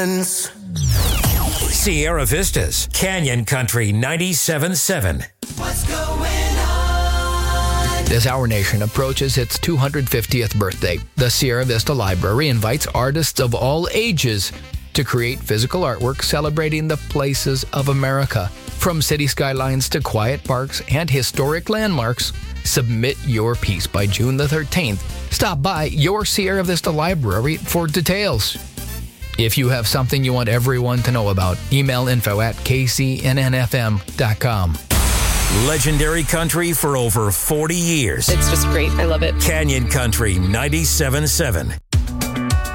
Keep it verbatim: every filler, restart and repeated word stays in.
Sierra Vista's Canyon Country ninety-seven point seven. What's going on? As our nation approaches its two hundred fiftieth birthday, the Sierra Vista Library invites artists of all ages to create physical artwork celebrating the places of America. From city skylines to quiet parks and historic landmarks, submit your piece by June the thirteenth. Stop by your Sierra Vista Library for details. If you have something you want everyone to know about, email info at k c n n f m dot com. Legendary country for over forty years. It's just great. I love it. Canyon Country ninety-seven point seven.